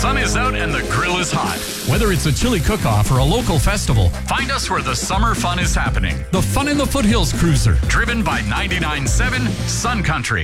sun is out and the grill is hot. Whether it's a chili cook-off or a local festival, Find us where the summer fun is happening. the Fun in the Foothills Cruiser. Driven by 99.7 Sun Country.